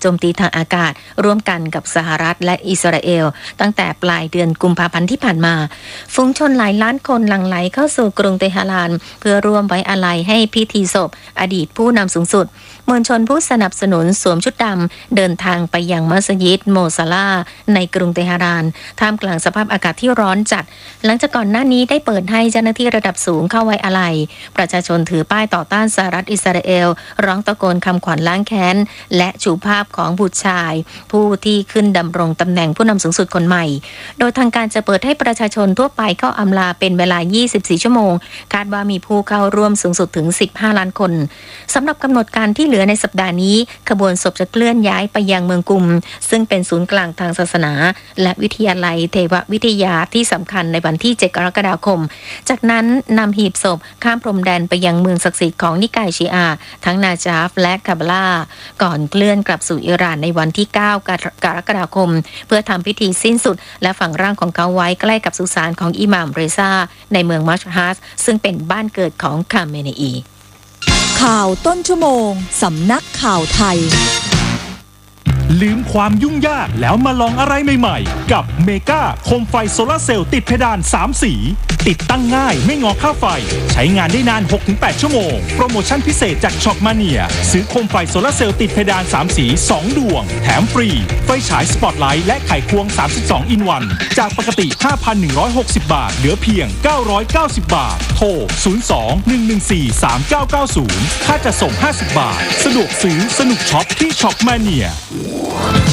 โจมตีทางอากาศร่วมกันกับสหรัฐและอิสราเอลตั้งแต่ปลายเดือนกุมภาพันธ์ที่ผ่านมาฝูงชนหลายล้านคนหลั่งไหลเข้าสู่กรุงเตหะรานเพื่อร่วมไว้อาลัยให้พิธีศพอดีตผู้นำสูงสุดมวลชนผู้สนับสนุนสวมชุดดำเดินทางไปยังมัสยิดโมซาลาในกรุงเตหะรานท่ามกลางสภาพอากาศที่ร้อนจัดหลังจากก่อนหน้านี้ได้เปิดให้เจ้าหน้าที่ระดับสูงเข้าไว้อาลัยประชาชนถือป้ายต่อต้านสหรัฐอิสราเอลร้องตะโกนคำขวัญล้างแค้นและชูภาพของบุตรชายผู้ที่ขึ้นดำรงตำแหน่งผู้นำสูงสุดคนใหม่โดยทางการจะเปิดให้ประชาชนทั่วไปเข้าอำลาเป็นเวลา24ชั่วโมงคาดว่ามีผู้เข้าร่วมสูงสุดถึง15ล้านคนสำหรับกำหนดการที่เหลือในสัปดาห์นี้ขบวนศพจะเคลื่อนย้ายไปยังเมืองกุมซึ่งเป็นศูนย์กลางทางศาสนาและวิทยาลัยเทววิทยาที่สำคัญในวันที่7กรกฎาคมจากนั้นนำหีบศพข้ามพรมแดนไปยังเมืองศักดิ์สิทธิ์ของนิกายชีอะห์ทั้งนาจาฟและคาบาลาก่อนเคลื่อนกลับสู่อิหร่านในวันที่9กรกฎาคมเพื่อทำพิธีสิ้นสุดและฝังร่างของเขาไว้ใกล้กับสุสานของอิหม่ามเรซาในเมืองมัชฮัดซึ่งเป็นบ้านเกิดของคาเมเนอีข่าวต้นชั่วโมงสำนักข่าวไทยลืมความยุ่งยากแล้วมาลองอะไรใหม่ๆกับเมกาโคมไฟโซลาร์เซลล์ติดเพดาน3สีติดตั้งง่ายไม่งอค่าไฟใช้งานได้นาน 6-8 ชั่วโมงโปรโมชั่นพิเศษจากช็อปมาเนียซื้อโคมไฟโซลาร์เซลล์ติดเพดาน3สี2ดวงแถมฟรีไฟฉายสปอตไลท์และไขควง32อินวันจากปกติ 5,160 บาทเหลือเพียง990 บาทโทร 02-114-3990 ค่าจัดส่ง50 บาทสะดวกซื้อสนุกช็อปที่ช็อปมาเนีย